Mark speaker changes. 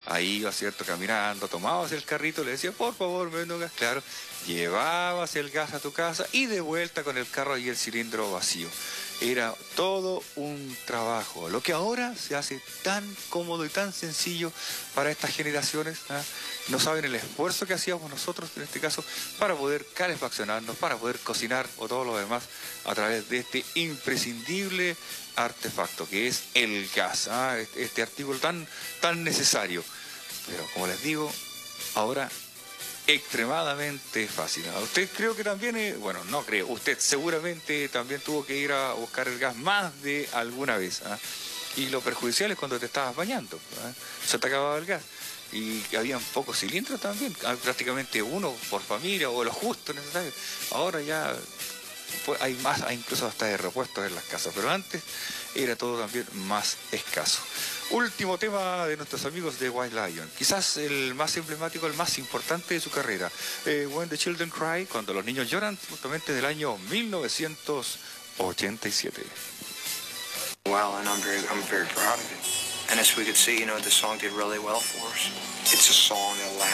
Speaker 1: ahí iba, ¿cierto?, caminando, tomabas el carrito, le decía, por favor, me vendo gas, claro, llevabas el gas a tu casa y de vuelta con el carro y el cilindro vacío. Era todo un trabajo, lo que ahora se hace tan cómodo y tan sencillo para estas generaciones, ¿ah? No saben el esfuerzo que hacíamos nosotros, en este caso, para poder calefaccionarnos, para poder cocinar o todo lo demás a través de este imprescindible artefacto que es el gas, ¿ah? Este artículo tan necesario. Pero como les digo, ahora extremadamente fácil. Usted creo que también, bueno, no creo, usted seguramente también tuvo que ir a buscar el gas más de alguna vez, ¿ah? Y lo perjudicial es cuando te estabas bañando, ¿ah? Se te acababa el gas. Y habían pocos cilindros también, prácticamente uno por familia o lo justo necesario. Ahora ya pues, hay más, hay incluso hasta de repuestos en las casas, pero antes era todo también más escaso. Último tema de nuestros amigos de White Lion, quizás el más emblemático, el más importante de su carrera, When the Children Cry, cuando los niños lloran, justamente del año 1987.
Speaker 2: Well, and I'm very proud of it. And as we could see, the song did really well for us. It's a song that lasts.